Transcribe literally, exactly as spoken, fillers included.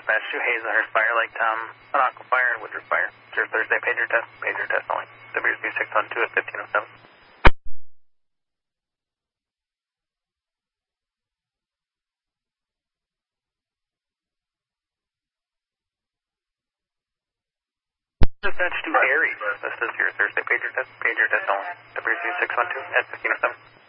dispatch to Hazelhurst Fire, Lake Tom, Monaco Fire, and Woodruff Fire. It's your Thursday pager test, pager test only. W Z six one two at fifteen oh seven. Dispatch to Aries. This is your Thursday pager test, pager test only. W Z six one two at fifteen oh seven.